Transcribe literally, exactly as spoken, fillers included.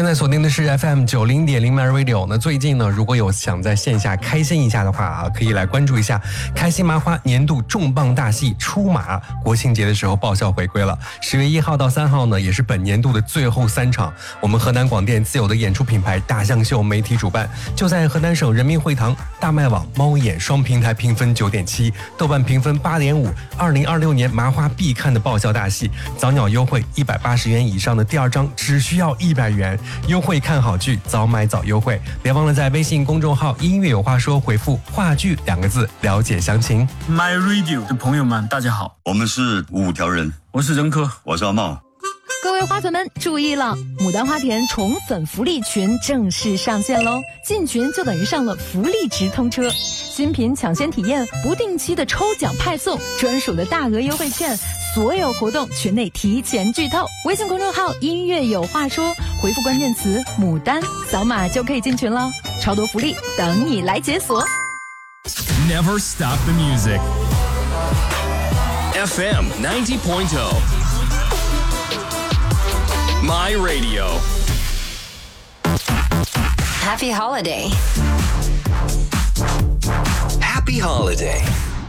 在锁定的是 F M 九零点零 My Radio。那最近呢，如果有想在线下开心一下的话啊，可以来关注一下开心麻花年度重磅大戏出马，国庆节的时候爆笑回归了。十月一号到三号呢，也是本年度的最后三场。我们河南广电自有的演出品牌大象秀媒体主办，就在河南省人民会堂、大麦网、猫眼双平台评分九点七，豆瓣评分八点五。二零二六年麻花必看的爆笑大戏，早鸟优惠一百八十元以上的第二张只需要一百元。优惠看好剧，早买早优惠！别忘了在微信公众号“音乐有话说”回复“话剧”两个字，了解详情。 My Radio 的朋友们，大家好， 我们是五条人， 我是任科， 我是阿茂。 各位花粉们注意了，牡丹花田宠粉福利群正式上线喽！进群就等于上了福利直通车，新品抢先体验，不定期的抽奖派送，专属的大额优惠券，所有活动群内提前剧透。微信公众号音乐有话说，回复关键词牡丹，扫码就可以进群了，超多福利等你来解锁。 Never stop the music. F M ninety point oh My Radio. Happy holiday. Happy holiday.